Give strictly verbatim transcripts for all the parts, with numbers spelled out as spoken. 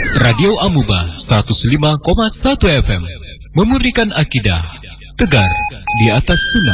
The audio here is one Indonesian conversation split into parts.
Radio Amuba seratus lima koma satu F M memurnikan akidah tegar di atas sunnah.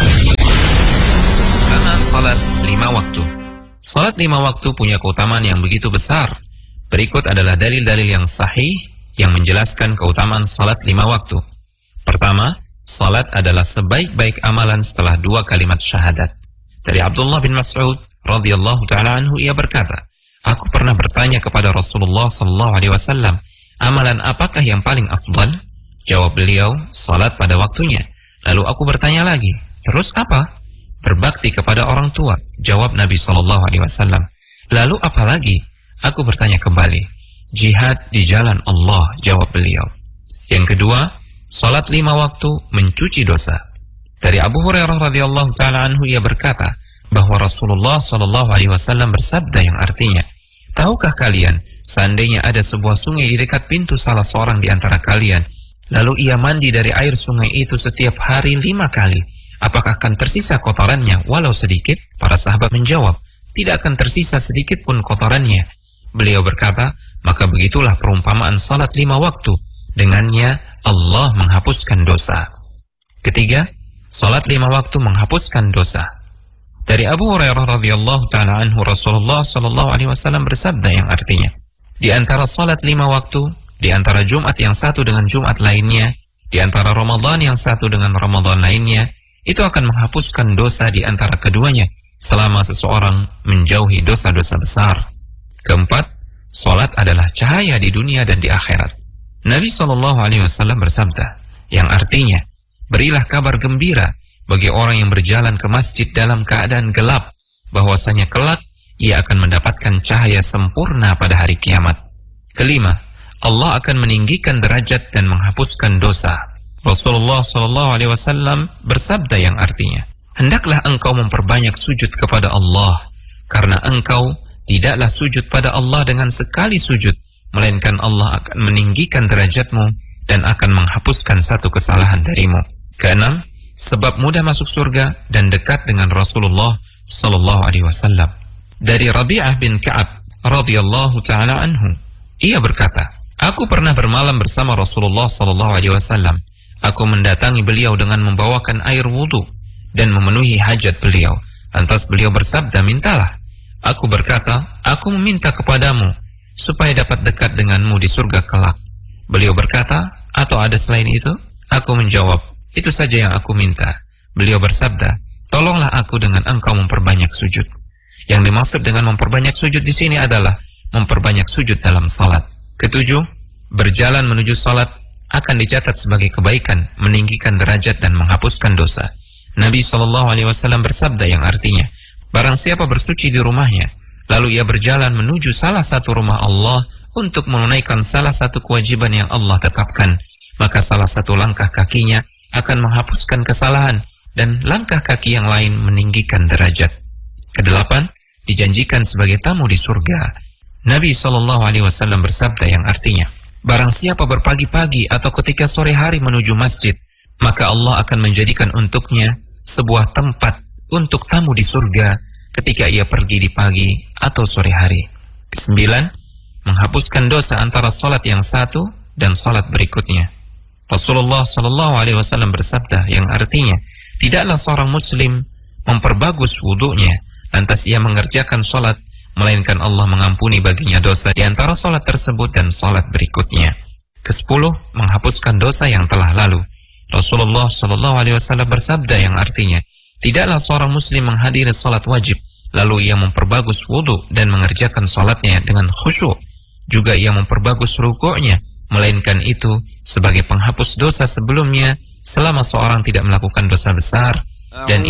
Keutamaan salat lima waktu. Salat lima waktu punya keutamaan yang begitu besar. Berikut adalah dalil-dalil yang sahih yang menjelaskan keutamaan salat lima waktu. Pertama, salat adalah sebaik-baik amalan setelah dua kalimat syahadat. Dari Abdullah bin Mas'ud radhiyallahu ta'ala anhu, ia berkata, aku pernah bertanya kepada Rasulullah sallallahu alaihi wasallam, amalan apakah yang paling afdal? Jawab beliau, salat pada waktunya. Lalu aku bertanya lagi, terus apa? Berbakti kepada orang tua. Jawab Nabi sallallahu alaihi wasallam. Lalu apa lagi? Aku bertanya kembali, jihad di jalan Allah. Jawab beliau. Yang kedua, salat lima waktu mencuci dosa. Dari Abu Hurairah radhiyallahu ta'ala anhu, ia berkata bahwa Rasulullah sallallahu alaihi wasallam bersabda yang artinya, tahukah kalian, seandainya ada sebuah sungai di dekat pintu salah seorang di antara kalian, lalu ia mandi dari air sungai itu setiap hari lima kali, apakah akan tersisa kotorannya walau sedikit? Para sahabat menjawab, tidak akan tersisa sedikit pun kotorannya. Beliau berkata, maka begitulah perumpamaan salat lima waktu, dengannya Allah menghapuskan dosa. Ketiga, salat lima waktu menghapuskan dosa. Dari Abu Hurairah radhiyallahu ta'ala anhu, Rasulullah sallallahu alaihi wasallam bersabda yang artinya, di antara salat lima waktu, di antara Jumat yang satu dengan Jumat lainnya, di antara Ramadan yang satu dengan Ramadan lainnya, itu akan menghapuskan dosa di antara keduanya selama seseorang menjauhi dosa-dosa besar. Keempat, salat adalah cahaya di dunia dan di akhirat. Nabi sallallahu alaihi wasallam bersabda yang artinya, berilah kabar gembira bagi orang yang berjalan ke masjid dalam keadaan gelap, bahwasanya kelak ia akan mendapatkan cahaya sempurna pada hari kiamat. Kelima, Allah akan meninggikan derajat dan menghapuskan dosa. Rasulullah sallallahu alaihi wasallam bersabda yang artinya, hendaklah engkau memperbanyak sujud kepada Allah, karena engkau tidaklah sujud pada Allah dengan sekali sujud, melainkan Allah akan meninggikan derajatmu dan akan menghapuskan satu kesalahan darimu. Keenam, sebab mudah masuk surga dan dekat dengan Rasulullah sallallahu alaihi wasallam. Dari Rabi'ah bin Ka'ab radhiyallahu ta'ala anhu, ia berkata, aku pernah bermalam bersama Rasulullah sallallahu alaihi wasallam. Aku mendatangi beliau dengan membawakan air wudu dan memenuhi hajat beliau. Lantas beliau bersabda, mintalah. Aku berkata, aku meminta kepadamu supaya dapat dekat denganmu di surga kelak. Beliau berkata, atau ada selain itu? Aku menjawab, itu saja yang aku minta. Beliau bersabda, tolonglah aku dengan engkau memperbanyak sujud. Yang dimaksud dengan memperbanyak sujud di sini adalah memperbanyak sujud dalam salat. Ketujuh, berjalan menuju salat akan dicatat sebagai kebaikan, meninggikan derajat dan menghapuskan dosa. Nabi sallallahu alaihi wasallam bersabda yang artinya, barang siapa bersuci di rumahnya, lalu ia berjalan menuju salah satu rumah Allah untuk menunaikan salah satu kewajiban yang Allah tetapkan, maka salah satu langkah kakinya akan menghapuskan kesalahan dan langkah kaki yang lain meninggikan derajat. Kedelapan, dijanjikan sebagai tamu di surga. Nabi sallallahu alaihi wasallam bersabda yang artinya, barang siapa berpagi-pagi atau ketika sore hari menuju masjid, maka Allah akan menjadikan untuknya sebuah tempat untuk tamu di surga ketika ia pergi di pagi atau sore hari. Kesembilan, menghapuskan dosa antara salat yang satu dan salat berikutnya. Rasulullah sallallahu alaihi wasallam bersabda yang artinya, tidaklah seorang muslim memperbagus wudunya lantas ia mengerjakan salat, melainkan Allah mengampuni baginya dosa di antara salat tersebut dan salat berikutnya. Kesepuluh, menghapuskan dosa yang telah lalu. Rasulullah sallallahu alaihi wasallam bersabda yang artinya, tidaklah seorang muslim menghadiri salat wajib lalu ia memperbagus wudu dan mengerjakan salatnya dengan khusyuk, juga ia memperbagus rukuknya, melainkan itu sebagai penghapus dosa sebelumnya selama seorang tidak melakukan dosa besar dan